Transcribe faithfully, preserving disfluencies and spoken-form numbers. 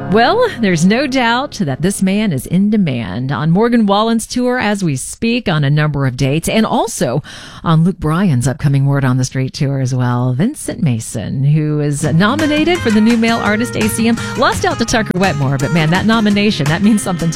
Well, there's no doubt that this man is in demand on Morgan Wallen's tour as we speak, on a number of dates, and also on Luke Bryan's upcoming Word on the Street tour as well. Vincent Mason, who is nominated for the New Male Artist A C M, lost out to Tucker Wetmore, but man, that nomination, that means something to